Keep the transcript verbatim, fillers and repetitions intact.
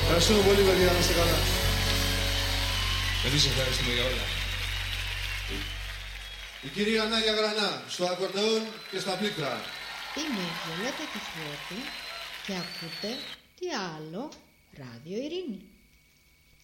Ευχαριστούμε πολύ, παιδιά, να είστε καλά. Εμείς ευχαριστούμε για όλα. Η κυρία Νάγια Γρανά, στο ακορντεόν και στα πλήκτρα. Είμαι η Βιολέτα Κιθιώτη και ακούτε τι άλλο, Ράδιο Ειρήνη.